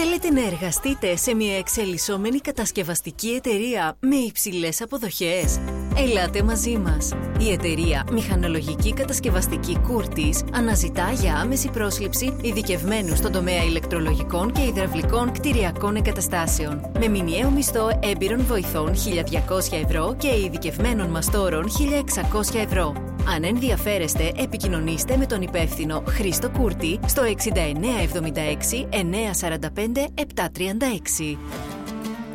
Θέλετε να εργαστείτε σε μια εξελισσόμενη κατασκευαστική εταιρεία με υψηλές αποδοχές? Ελάτε μαζί μας. Η εταιρεία μηχανολογική κατασκευαστική Curtis αναζητά για άμεση πρόσληψη ειδικευμένους στον τομέα ηλεκτρολογικών και υδραυλικών κτηριακών εγκαταστάσεων. Με μηνιαίο μισθό έμπειρων βοηθών 1.200 ευρώ και ειδικευμένων μαστόρων 1.600 ευρώ. Αν ενδιαφέρεστε, επικοινωνήστε με τον υπεύθυνο Χρήστο Κούρτη στο 6976 945 736.